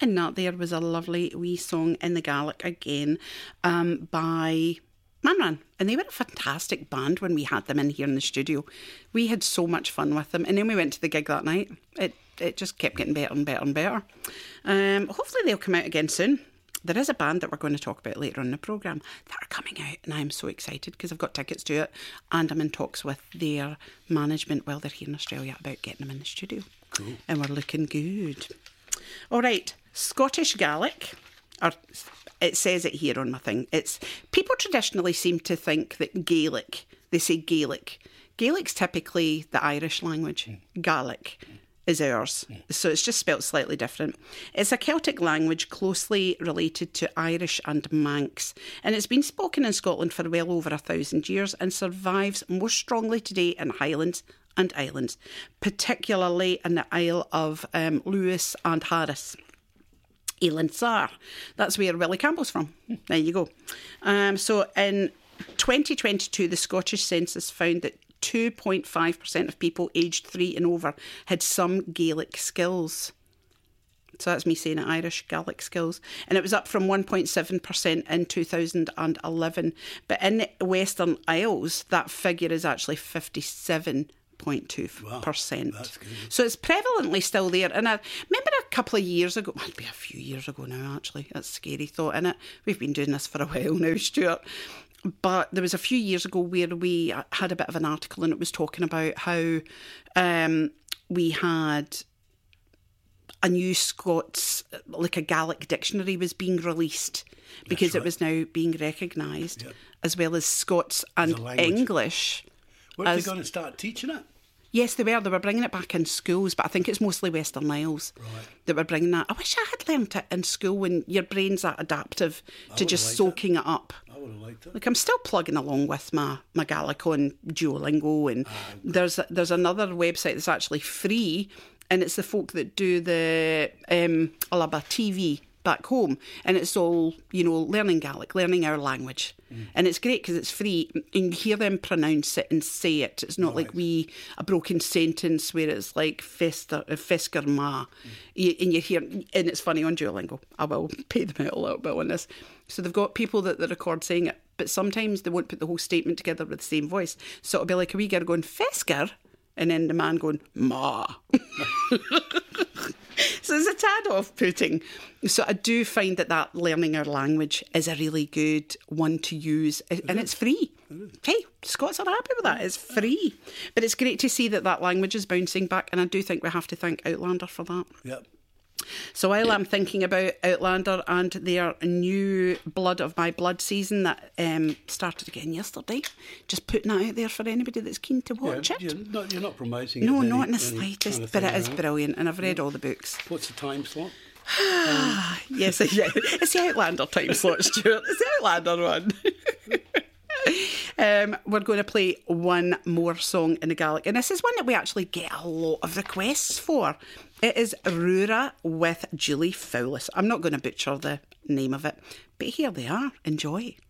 And that there was a lovely wee song in the Gaelic again by Manran. And they were a fantastic band when we had them in here in the studio. We had so much fun with them. And then we went to the gig that night. It just kept getting better and better and better. Hopefully they'll come out again soon. There is a band that we're going to talk about later on in the programme that are coming out, and I'm so excited because I've got tickets to it, and I'm in talks with their management while they're here in Australia about getting them in the studio. Cool. And we're looking good. All right, Scottish Gaelic, or it says it here on my thing. It's people traditionally seem to think that Gaelic, they say Gaelic. Gaelic's typically the Irish language. Gaelic is ours. So it's just spelt slightly different. It's a Celtic language closely related to Irish and Manx, and it's been spoken in Scotland for well over 1,000 years and survives most strongly today in Highlands and Islands, particularly in the Isle of Lewis and Harris. Eilean Sar. That's where Willie Campbell's from. There you go. So in 2022, the Scottish Census found that 2.5% of people aged 3 and over had some Gaelic skills. So that's me saying it, Irish Gaelic skills. And it was up from 1.7% in 2011. But in the Western Isles, that figure is actually 57.2%. Wow, that's good. So it's prevalently still there. And I remember a couple of years ago, might be a few years ago now actually, that's a scary thought, isn't it? We've been doing this for a while now, Stuart. But there was a few years ago where we had a bit of an article and it was talking about how we had a new Scots, like a Gaelic dictionary was being released because it was now being recognised, as well as Scots and English. Were they going to start teaching it? Yes, they were. They were bringing it back in schools, but I think it's mostly Western Isles that were bringing that. I wish I had learnt it in school when your brain's that adaptive to just soaking it up. I would have liked it. Like, I'm still plugging along with my Gaelic on Duolingo, and there's another website that's actually free, and it's the folk that do the Alaba TV back home, and it's all, learning Gaelic, learning our language. And it's great because it's free and you hear them pronounce it and say it. It's not like a broken sentence where it's like Fesker Ma. And you hear, and it's funny on Duolingo. I will pay them out a little bit on this. So they've got people that they record saying it, but sometimes they won't put the whole statement together with the same voice. So it'll be like a wee girl going, Fesker, and then the man going, Ma. So it's a tad off-putting. So I do find that learning our language is a really good one to use. And it's free. Hey, Scots are happy with that. It's free. But it's great to see that language is bouncing back. And I do think we have to thank Outlander for that. Yep. So while I'm thinking about Outlander and their new Blood of My Blood season that started again yesterday, just putting that out there for anybody that's keen to watch it. You're not promoting it. No, not in the slightest, kind of but it is brilliant, and I've read all the books. What's the time slot? Yes, it's the Outlander time slot, Stuart. It's the Outlander one. We're going to play one more song in the Gaelic, and this is one that we actually get a lot of requests for. It is Rura with Julie Fowlis. I'm not going to butcher the name of it, but here they are. Enjoy.